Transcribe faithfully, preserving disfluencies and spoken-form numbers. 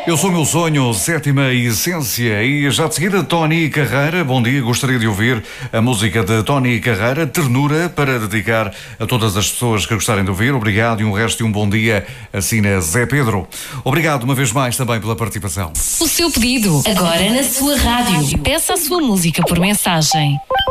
Eu sou o meu sonho, sétima essência, e já de seguida Tony Carreira. Bom dia, gostaria de ouvir a música de Tony Carreira, Ternura, para dedicar a todas as pessoas que gostarem de ouvir. Obrigado e um resto de um bom dia, assina Zé Pedro. Obrigado uma vez mais também pela participação. O seu pedido, agora na sua rádio. Peça a sua música por mensagem.